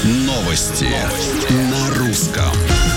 Новости на русском.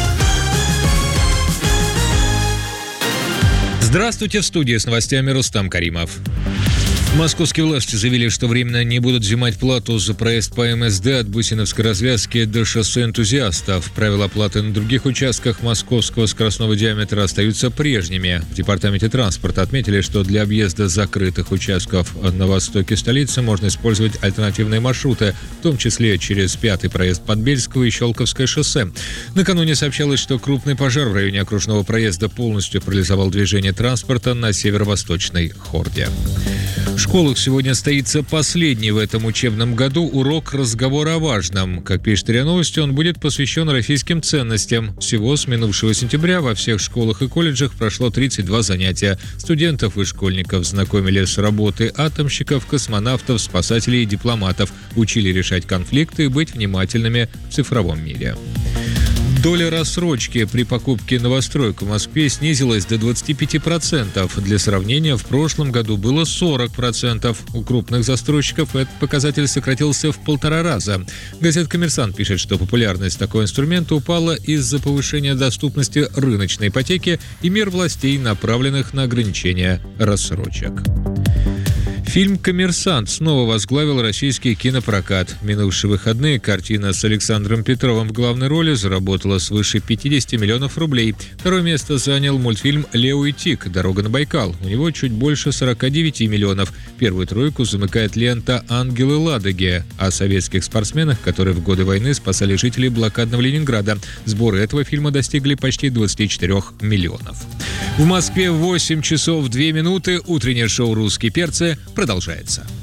Здравствуйте, в студии с новостями Рустам Каримов. Московские власти заявили, что временно не будут взимать плату за проезд по МСД от Бусиновской развязки до шоссе Энтузиастов. Правила оплаты на других участках московского скоростного диаметра остаются прежними. В департаменте транспорта отметили, что для объезда закрытых участков на востоке столицы можно использовать альтернативные маршруты, в том числе через 5-й проезд Подбельского и Щелковское шоссе. Накануне сообщалось, что крупный пожар в районе окружного проезда полностью парализовал движение транспорта на северо-восточной Хорде. В школах сегодня состоится последний в этом учебном году урок разговора о важном. Как пишет РИА Новости, он будет посвящен российским ценностям. Всего с минувшего сентября во всех школах и колледжах прошло 32 занятия. Студентов и школьников знакомили с работой атомщиков, космонавтов, спасателей и дипломатов. Учили решать конфликты и быть внимательными в цифровом мире. Доля рассрочки при покупке новостроек в Москве снизилась до 25%. Для сравнения, в прошлом году было 40%. У крупных застройщиков этот показатель сократился в 1,5 раза. Газета «Коммерсант» пишет, что популярность такого инструмента упала из-за повышения доступности рыночной ипотеки и мер властей, направленных на ограничение рассрочек. Фильм «Коммерсант» снова возглавил российский кинопрокат. В минувшие выходные картина с Александром Петровым в главной роли заработала свыше 50 миллионов рублей. Второе место занял мультфильм «Лео и Тиг. Дорога на Байкал». У него чуть больше 49 миллионов. Первую тройку замыкает лента «Ангелы Ладоги» о советских спортсменах, которые в годы войны спасали жителей блокадного Ленинграда. Сборы этого фильма достигли почти 24 миллионов. В Москве 8 часов 2 минуты. Утреннее шоу «Русские перцы» продолжается.